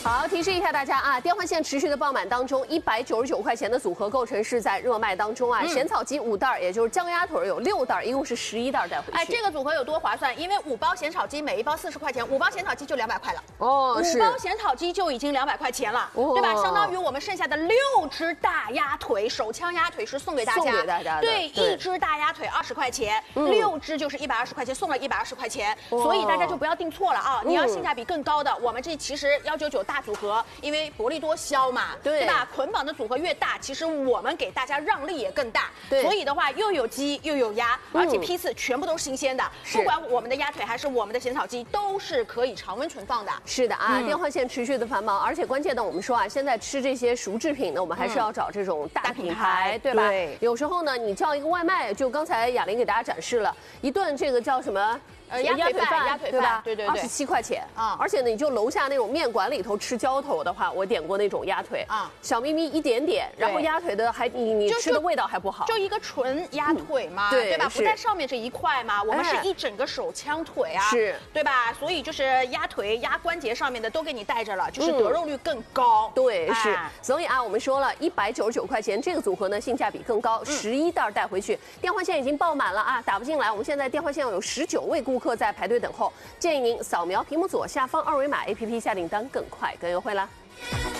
好，提示一下大家啊，电话线持续的爆满当中，199块钱的组合构成是在热卖当中啊。咸草鸡5袋，也就是酱鸭腿有6袋，一共是11袋带回去。 哎，这个组合有多划算？因为5包咸炒鸡，每一包40块钱，5包咸炒鸡就200块了。 哦，是。 5包咸炒鸡就已经200块钱了，对吧？相当于我们剩下的6只大鸭腿，手枪鸭腿是送给大家，对，1只大鸭腿20块钱，6只就是120块钱，送了120块钱，所以大家就不要订错了啊！你要性价比更高的，我们这其实199大组合，因为薄利多销嘛，对吧？捆绑的组合越大，其实我们给大家让利也更大，所以的话又有鸡又有鸭，而且批次全部都是新鲜的，不管我们的鸭腿还是我们的咸炒鸡，都是可以常温存放的。 是的啊，电话线持续的繁忙，而且关键的我们说啊，现在吃这些熟制品呢，我们还是要找这种大品牌，对吧？对，有时候呢，你叫一个外卖，就刚才雅玲给大家展示了一顿这个叫什么？ 鸭腿饭， 对吧？ 对 ，27块钱啊！而且呢，你就楼下那种面馆里头吃浇头的话，我点过那种鸭腿啊，小咪咪一点点，然后鸭腿的还你吃的味道还不好， 就一个纯鸭腿嘛，对吧？不在上面这一块嘛，我们是一整个手枪腿啊，是，对吧？所以就是鸭腿、鸭关节上面的都给你带着了，就是得肉率更高。对，是。所以啊，我们说了199块钱这个组合呢，性价比更高，11袋带回去。电话线已经爆满了啊，打不进来。我们现在电话线有19位顾客在排队等候，建议您扫描屏幕左下方2维码 APP 下订单更快更优惠啦。